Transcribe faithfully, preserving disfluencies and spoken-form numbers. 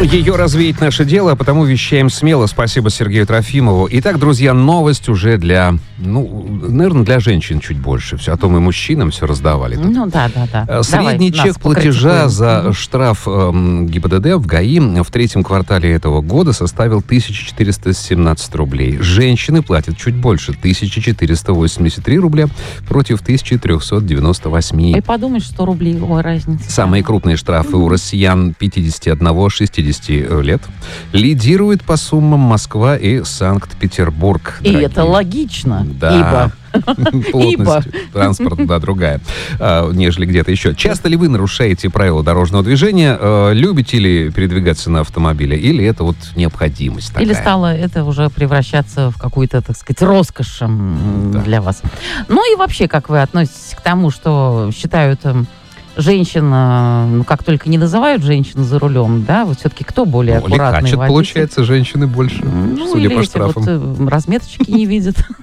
Ее развеять наше дело, а потому вещаем смело. Спасибо Сергею Трофимову. Итак, друзья, новость уже для, ну, наверное, для женщин чуть больше. Все, а то мы мужчинам все раздавали. Тут. Ну да, да, да. Средний Давай, чек платежа за угу. штраф э, ГИБДД в ГАИ в третьем квартале этого года составил тысяча четыреста семнадцать рублей. Женщины платят чуть больше, тысяча четыреста восемьдесят три рубля против тысяча триста девяносто восемь. И подумать, что рублей, ой, разница. Самые крупные штрафы у россиян пятьдесят один - шестьдесят лет. Лидирует по суммам Москва и Санкт-Петербург. И дорогие. Это логично, да. ибо... Плотность транспорта, да, другая, а, нежели где-то еще. Часто ли вы нарушаете правила дорожного движения? А, любите ли передвигаться на автомобиле? Или это вот необходимость такая? Или стало это уже превращаться в какую-то, так сказать, роскошь да. для вас? Ну и вообще, как вы относитесь к тому, что считают... Женщин, ну, как только не называют женщин за рулем, да, вот все-таки кто более ну, аккуратный водитель? Получается, женщины больше, ну, судя или по штрафам. Вот, разметочки не видят.